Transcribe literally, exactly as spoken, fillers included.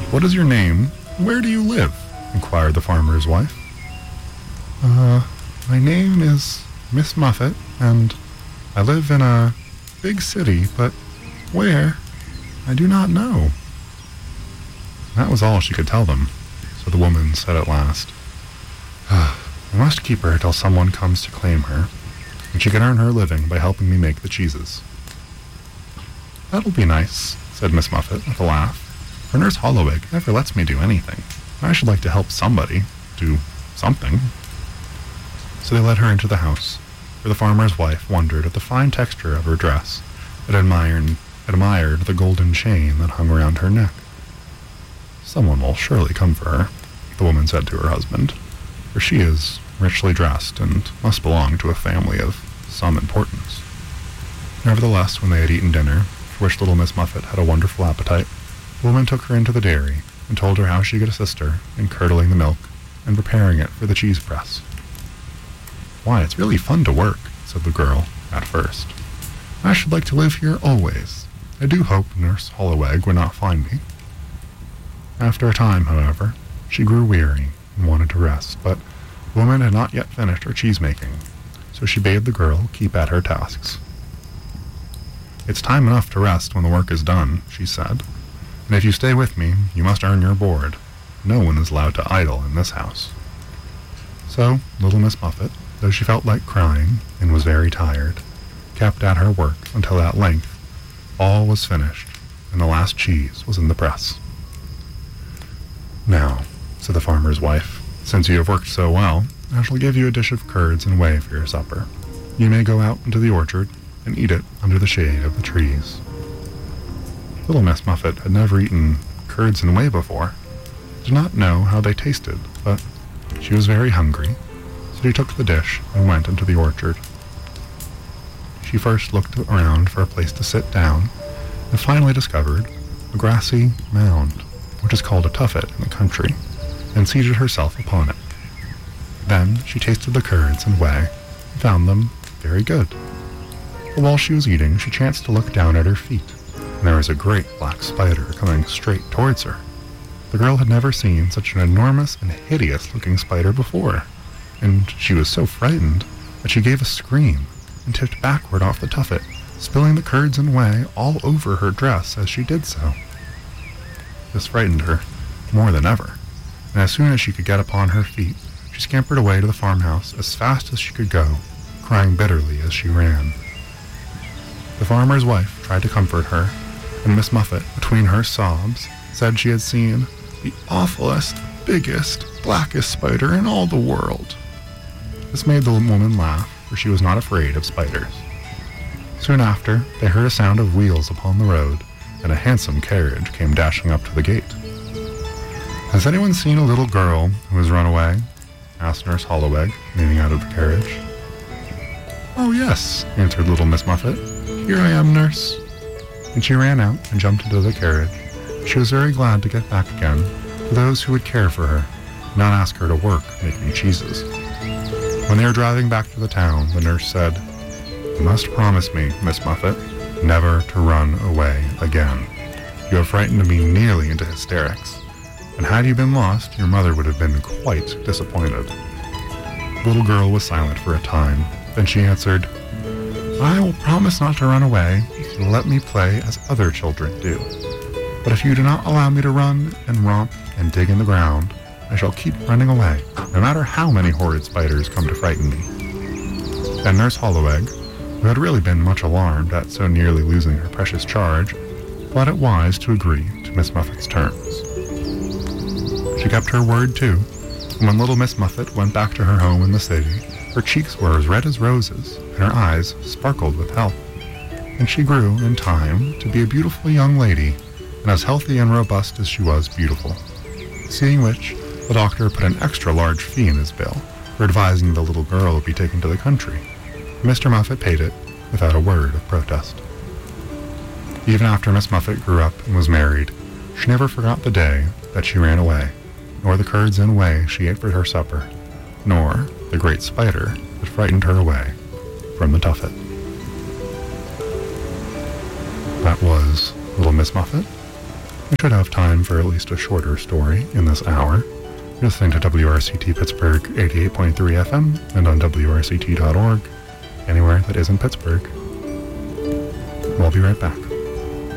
"What is your name? Where do you live?" inquired the farmer's wife. Uh, my name is Miss Muffet, and I live in a big city, but where, I do not know. That was all she could tell them, so the woman said at last, "I must keep her till someone comes to claim her, and she can earn her living by helping me make the cheeses." "That'll be nice," said Miss Muffet with a laugh, "for Nurse Holloweg never lets me do anything. I should like to help somebody do something." So they led her into the house, where the farmer's wife wondered at the fine texture of her dress, and admired, admired the golden chain that hung around her neck. "Someone will surely come for her," the woman said to her husband, "for she is richly dressed and must belong to a family of some importance." Nevertheless, when they had eaten dinner, for which little Miss Muffet had a wonderful appetite, the woman took her into the dairy and told her how she could assist her in curdling the milk and preparing it for the cheese press. "Why, it's really fun to work," said the girl, at first. "I should like to live here always. I do hope Nurse Holloweg would not find me." After a time, however, she grew weary and wanted to rest, but the woman had not yet finished her cheese-making, so she bade the girl keep at her tasks. "It's time enough to rest when the work is done," she said, "and if you stay with me, you must earn your board. No one is allowed to idle in this house." So little Miss Muffet, though she felt like crying and was very tired, kept at her work until at length all was finished and the last cheese was in the press. "Now," said the farmer's wife, "since you have worked so well, I shall give you a dish of curds and whey for your supper. You may go out into the orchard and eat it under the shade of the trees." Little Miss Muffet had never eaten curds and whey before, did not know how they tasted, but she was very hungry, so she took the dish and went into the orchard. She first looked around for a place to sit down, and finally discovered a grassy mound, which is called a tuffet in the country, and seated herself upon it. Then she tasted the curds and whey, and found them very good. But while she was eating, she chanced to look down at her feet, and there was a great black spider coming straight towards her. The girl had never seen such an enormous and hideous-looking spider before, and she was so frightened that she gave a scream and tipped backward off the tuffet, spilling the curds and whey all over her dress as she did so. This frightened her more than ever, and as soon as she could get upon her feet, she scampered away to the farmhouse as fast as she could go, crying bitterly as she ran. The farmer's wife tried to comfort her, and Miss Muffet, between her sobs, said she had seen the awfulest, biggest, blackest spider in all the world. This made the woman laugh, for she was not afraid of spiders. Soon after, they heard a sound of wheels upon the road, and a handsome carriage came dashing up to the gate. "Has anyone seen a little girl who has run away?" asked Nurse Holloweg, leaning out of the carriage. "Oh, yes," answered little Miss Muffet. "Here I am, nurse." And she ran out and jumped into the carriage. She was very glad to get back again to those who would care for her, and not ask her to work making cheeses. When they were driving back to the town, the nurse said, "You must promise me, Miss Muffet, never to run away again. You have frightened me nearly into hysterics, and had you been lost, your mother would have been quite disappointed." The little girl was silent for a time. Then she answered, "I will promise not to run away if you let me play as other children do. But if you do not allow me to run and romp and dig in the ground, I shall keep running away, no matter how many horrid spiders come to frighten me." Then Nurse Holloweg, who had really been much alarmed at so nearly losing her precious charge, thought it wise to agree to Miss Muffet's terms. She kept her word, too, and when little Miss Muffet went back to her home in the city, her cheeks were as red as roses, and her eyes sparkled with health. And she grew, in time, to be a beautiful young lady, and as healthy and robust as she was beautiful. Seeing which, the doctor put an extra large fee in his bill for advising the little girl to be taken to the country. Mister Muffet paid it without a word of protest. Even after Miss Muffet grew up and was married, she never forgot the day that she ran away, nor the curds and whey she ate for her supper, nor the great spider that frightened her away from the tuffet. That was Little Miss Muffet We should have time for at least a shorter story in this hour. You're listening to W R C T Pittsburgh eighty-eight point three F M and on W R C T dot org, anywhere that isn't Pittsburgh. We'll be right back.